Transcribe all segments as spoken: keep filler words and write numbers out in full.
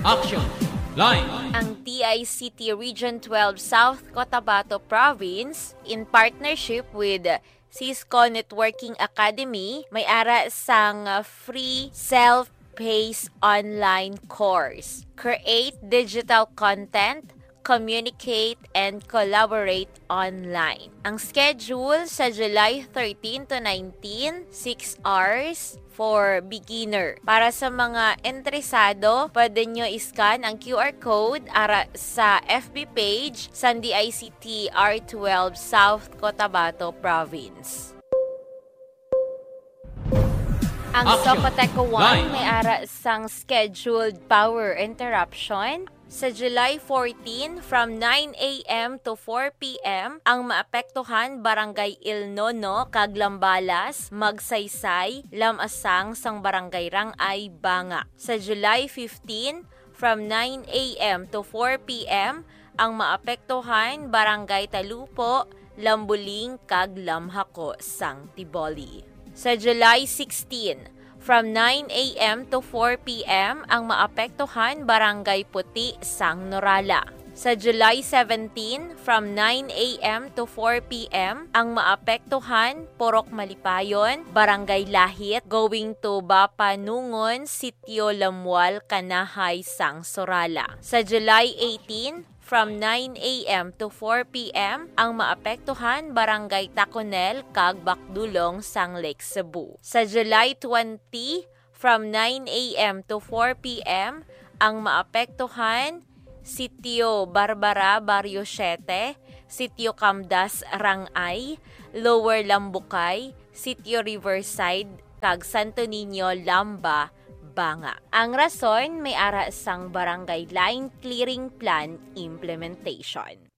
Action! Line! Ang T I C T Region twelve South Cotabato Province, in partnership with Cisco Networking Academy, may ara sang free self-paced online course. Create digital content, communicate, and collaborate online. Ang schedule sa July thirteen to nineteen, six hours for beginner. Para sa mga interesado, pwede nyo iscan ang Q R code ara sa F B page sa D I C T R twelve South Cotabato Province. Ang Socoteco one may ara sang scheduled power interruption. Sa July fourteen, from nine a.m. to four p.m., ang maapektuhan Barangay Ilnono, kag Lambalas, Magsaysay, Lamasang, sang Barangay Rangay, Banga. Sa July fifteen, from nine a.m. to four p.m., ang maapektuhan Barangay Talupo, Lambuling, kag Lamhako, sang Tiboli. Sa July sixteen, from nine a.m. to four p.m., ang maapektuhan Barangay Puti, sang Norala. Sa July seventeen, from nine a.m. to four p.m., ang maapektuhan Porok Malipayon, Barangay Lahit, going to Bapanungon, Sitio Lamual, Kanahay, sang Sorala. Sa July eighteen, from nine a.m. to four p.m., ang maapektuhan Barangay Taconel, kag Bakdulong, sang Lake Cebu. Sa July twenty, from nine a.m. to four p.m., ang maapektuhan Sitio Barbara, Barrio siete, Sitio Camdas, Rangay, Lower Lambukay, Sitio Riverside, kag Santo Niño, Lamba, Banga. Ang rason may ara sang Barangay Line Clearing Plan Implementation.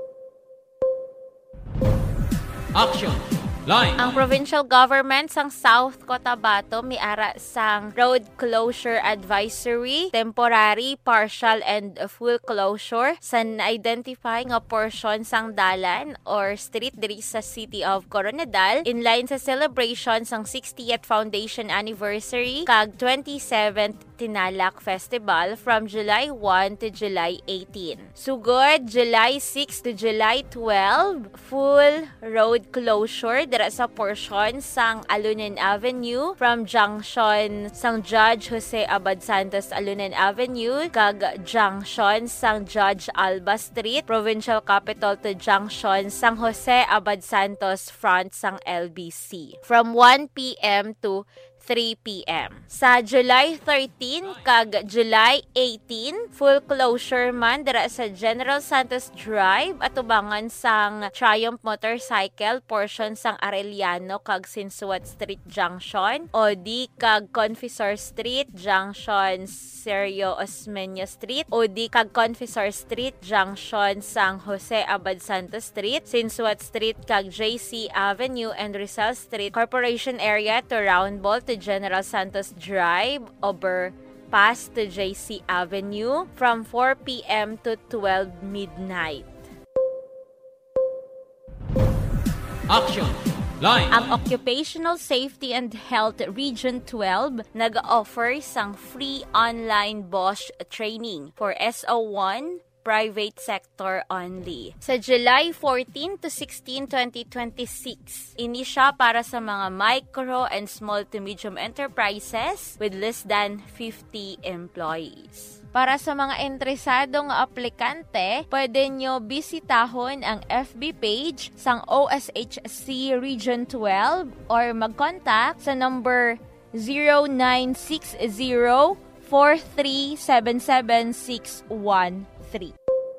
Action! Line! Ang provincial government sang South Cotabato may ara sang road closure advisory, temporary, partial, and full closure sa na-identify nga portion sang dalan or street diri sa City of Coronadal in line sa celebration sang sixtieth Foundation Anniversary kag twenty-seventh Tinalak Festival from July first to July eighteenth. Sugod, July sixth to July twelfth, full road closure dira sa portion sang Alunen Avenue from junction sang Judge Jose Abad Santos Alunen Avenue kag junction sang Judge Alba Street, Provincial Capital to junction sang Jose Abad Santos front sang L B C from one p.m. to three p.m. Sa July thirteen kag July eighteen, full closure man dira sa General Santos Drive atubangan sang Triumph Motorcycle portion sang Arellano kag Sinsuat Street Junction o di kag Confessor Street Junction Sergio Osmeña Street o di kag Confessor Street Junction sang Jose Abad Santos Street, Sinsuat Street kag J C Avenue and Rizal Street Corporation area to Roundball to General Santos Drive, overpass to J C Avenue from four p.m. to twelve midnight. Action! Line! Ang Occupational Safety and Health Region twelve nag-offer sang free online Bosch training for S O one private sector only. Sa July fourteen to sixteen, twenty twenty-six, ini siya para sa mga micro and small to medium enterprises with less than fifty employees. Para sa mga interesadong aplikante, pwede nyo bisitahon ang F B page sang O S H C Region twelve or mag-contact sa number zero nine six zero, four three seven seven, six one three.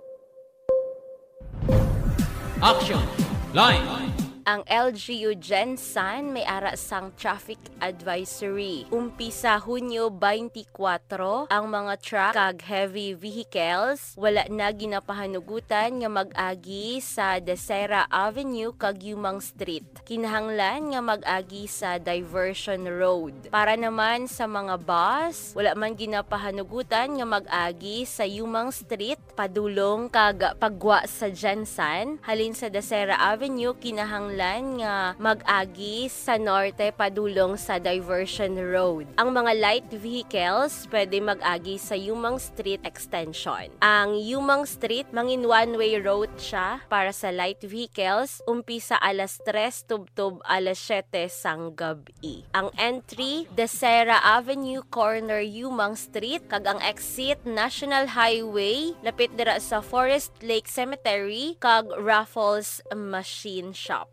Action! Line! Ang L G U Gensan may ara sang traffic advisory. Umpisa Hunyo twenty-four, ang mga truck kag heavy vehicles wala na ginapahanugutan nga mag-agi sa Desera Avenue kag Yumang Street. Kinahanglan nga mag-agi sa Diversion Road. Para naman sa mga bus, wala man ginapahanugutan nga mag-agi sa Yumang Street, padulong kag pagwa sa Gensan. Halin sa Desera Avenue, kinahanglan kinahanglan nga mag-agi sa norte padulong sa diversion road. Ang mga light vehicles pwede mag-agi sa Yumang Street Extension. Ang Yumang Street, mangin one-way road siya para sa light vehicles, umpisa alas tres tubtub alas siyete sang gabi. Ang entry, Desera Avenue corner Yumang Street, kag ang exit National Highway, lapit dira sa Forest Lake Cemetery, kag Raffles Machine Shop.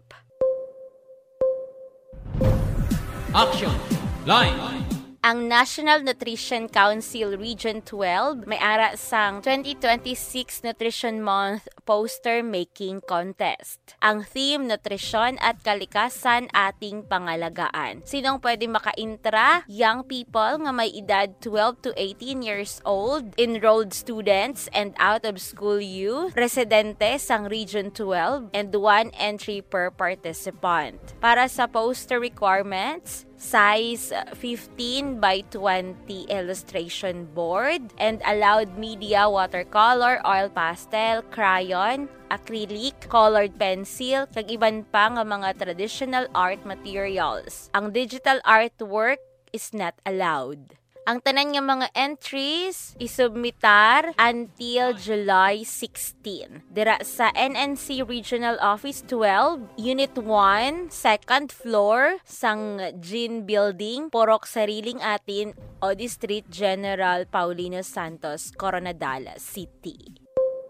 Action! Line! Ang National Nutrition Council Region twelve may ara sang twenty twenty-six Nutrition Month Poster Making Contest. Ang theme, Nutrisyon at Kalikasan Ating Pangalagaan. Sinong pwede maka-intra? Young people nga may edad twelve to eighteen years old, enrolled students and out-of-school youth, residente sang Region twelve, and one entry per participant. Para sa poster requirements, size fifteen by twenty illustration board and allowed media watercolor, oil pastel, crayon, acrylic, colored pencil, kag iban pa nga mga traditional art materials. Ang digital artwork is not allowed. Ang tanan nga mga entries isubmitar until July sixteen. Dira sa N N C Regional Office twelve, Unit one, second floor, sang Gin Building, Porok Sariling Atin, O District General Paulino Santos, Coronadal City.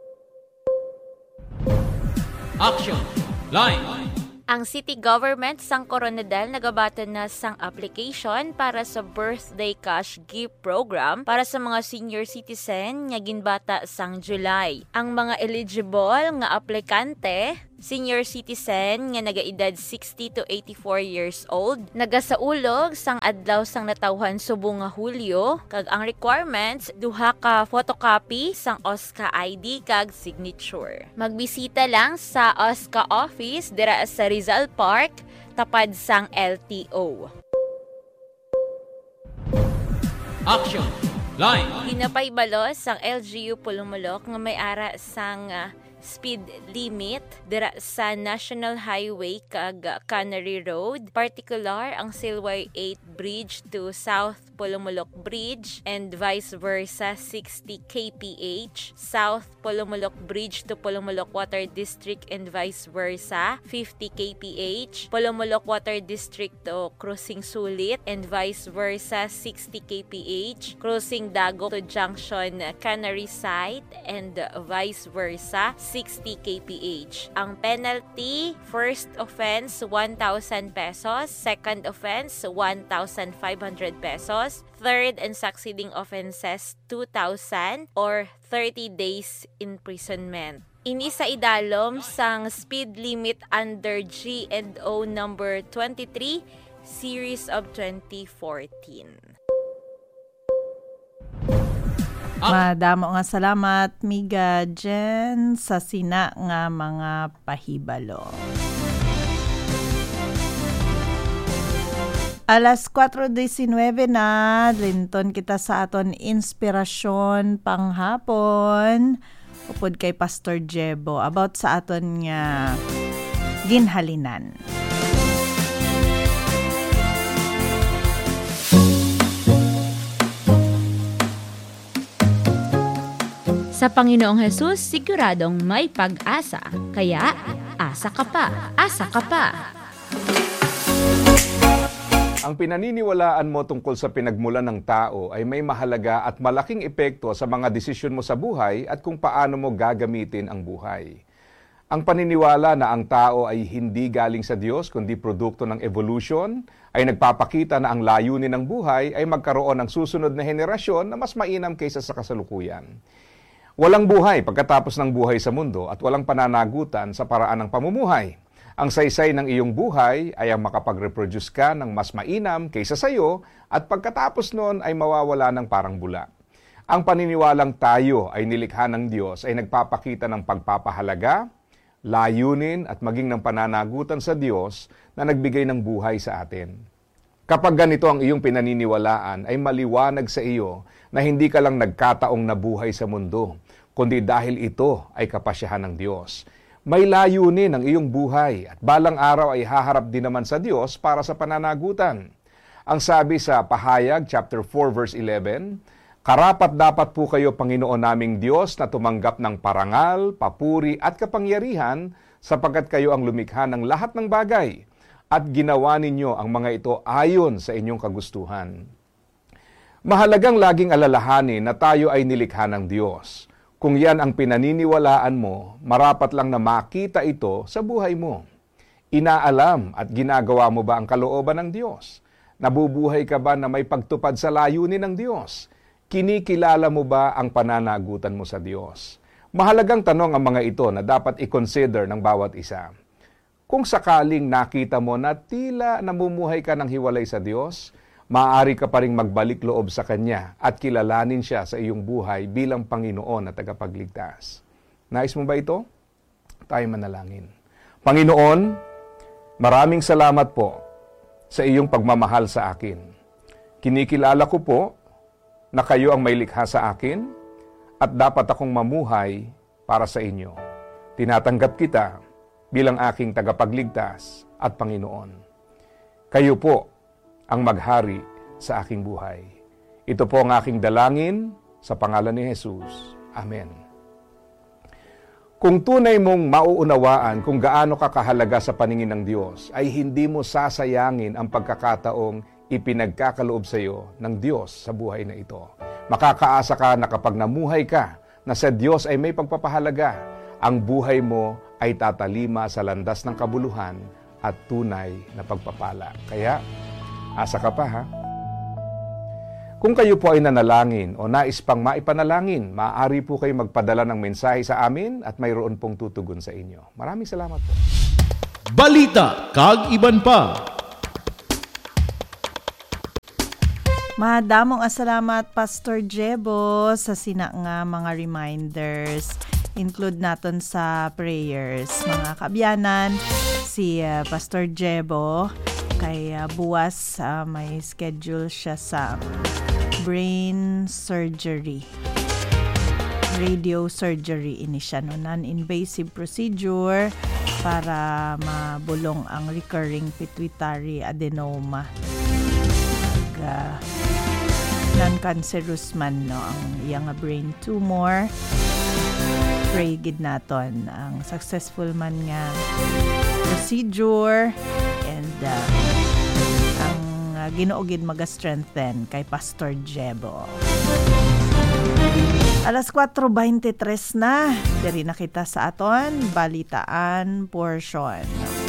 Action! Line! Ang city government sang Coronadal nagabaton na sang application para sa birthday cash gift program para sa mga senior citizen nga ginbata sang July. Ang mga eligible nga aplikante, senior citizen nga nagaedad sixty to eighty-four years old, nagasaulog sang adlaw sang natawhan subong nga Hulyo, kag ang requirements duha ka photocopy sang O S C A I D kag signature. Magbisita lang sa O S C A office dira sa Rizal Park, tapad sang L T O. Action! Line! Ginapaybalos sang L G U Pulumulok nga may ara sang uh, speed limit dira sa National Highway kag Cannery Road, particular ang Silway eight Bridge to South Pulumulok Bridge and vice versa sixty kilometers per hour, South Pulumulok Bridge to Pulumulok Water District and vice versa fifty kilometers per hour, Pulumulok Water District to Crossing Sulit and vice versa sixty kilometers per hour, Crossing Dago to Junction Cannery Site and vice versa sixty kilometers per hour. Ang penalty, first offense one thousand pesos, second offense one thousand five hundred pesos, third and succeeding offenses two thousand or thirty days imprisonment. Ini sa idalom sang speed limit under G and O number twenty-three series of twenty fourteen. Madamo nga salamat, Miga Jen, sa sina nga mga pahibalo. Alas four nineteen na, linton kita sa aton inspirasyon panghapon. Upod kay Pastor Jebo about sa aton nga ginhalinan. Sa Panginoong Hesus, siguradong may pag-asa. Kaya, asa ka pa, asa ka pa. Ang pinaniniwalaan mo tungkol sa pinagmulan ng tao ay may mahalaga at malaking epekto sa mga desisyon mo sa buhay at kung paano mo gagamitin ang buhay. Ang paniniwala na ang tao ay hindi galing sa Diyos kundi produkto ng evolution ay nagpapakita na ang layunin ng buhay ay magkaroon ng susunod na henerasyon na mas mainam kaysa sa kasalukuyan. Walang buhay pagkatapos ng buhay sa mundo at walang pananagutan sa paraan ng pamumuhay. Ang saysay ng iyong buhay ay ang makapag-reproduce ka ng mas mainam kaysa sa iyo at pagkatapos noon ay mawawala ng parang bula. Ang paniniwalang tayo ay nilikha ng Diyos ay nagpapakita ng pagpapahalaga, layunin at maging ng pananagutan sa Diyos na nagbigay ng buhay sa atin. Kapag ganito ang iyong pinaniniwalaan ay maliwanag sa iyo na hindi ka lang nagkataong nabuhay sa mundo, kundi dahil ito ay kapasyahan ng Diyos. May layunin ang iyong buhay at balang araw ay haharap din naman sa Diyos para sa pananagutan. Ang sabi sa Pahayag, chapter four, verse eleven, "Karapat-dapat po kayo, Panginoon naming Diyos, na tumanggap ng parangal, papuri at kapangyarihan sapagkat kayo ang lumikha ng lahat ng bagay at ginawa ninyo ang mga ito ayon sa inyong kagustuhan." Mahalagang laging alalahanin na tayo ay nilikha ng Diyos. Kung yan ang pinaniniwalaan mo, marapat lang na makita ito sa buhay mo. Inaalam at ginagawa mo ba ang kalooban ng Diyos? Nabubuhay ka ba na may pagtupad sa layunin ng Diyos? Kinikilala mo ba ang pananagutan mo sa Diyos? Mahalagang tanong ang mga ito na dapat i-consider ng bawat isa. Kung sakaling nakita mo na tila namumuhay ka ng hiwalay sa Diyos, maaari ka pa ring magbalik loob sa Kanya at kilalanin Siya sa iyong buhay bilang Panginoon at tagapagligtas. Nais mo ba ito? Tayo manalangin. Panginoon, maraming salamat po sa iyong pagmamahal sa akin. Kinikilala ko po na kayo ang may likha sa akin at dapat akong mamuhay para sa inyo. Tinatanggap kita bilang aking tagapagligtas at Panginoon. Kayo po ang maghari sa aking buhay. Ito po ang aking dalangin sa pangalan ni Jesus. Amen. Kung tunay mong mauunawaan kung gaano ka kahalaga sa paningin ng Diyos, ay hindi mo sasayangin ang pagkakataong ipinagkakaloob sa iyo ng Diyos sa buhay na ito. Makakaasa ka na kapag namuhay ka na sa Diyos ay may pagpapahalaga, ang buhay mo ay tatalima sa landas ng kabuluhan at tunay na pagpapala. Kaya, asa ka pa, ha? Kung kayo po ay nanalangin o nais pang maipanalangin, maaari po kayo magpadala ng mensahe sa amin at mayroon pong tutugon sa inyo. Maraming salamat po. Balita kag iban pa. Madamong asalamat, Pastor Jebo, sa sina nga mga reminders. Include naton sa prayers. Mga kabyanan, si uh, Pastor Jebo, kay uh, buwas uh, may schedule siya sa brain surgery. Radio surgery ini siya, no? Non-invasive procedure para mabulong ang recurring pituitary adenoma. Uh, non-cancerous man, no, ang iyang brain tumor. Pray gid naton ang successful man nga procedure and uh, ang uh, ginuogid maga-strengthen kay Pastor Jebo. Alas four twenty-three na, diri na kita sa aton balitaan portion.